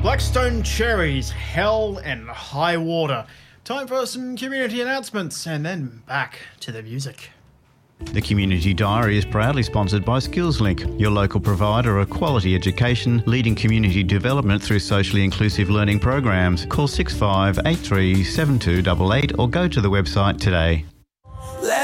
Blackstone Cherries, Hell and High Water. Time for some community announcements and then back to the music. The Community Diary is proudly sponsored by SkillsLink, your local provider of quality education, leading community development through socially inclusive learning programs. Call 6583 7288 or go to the website today.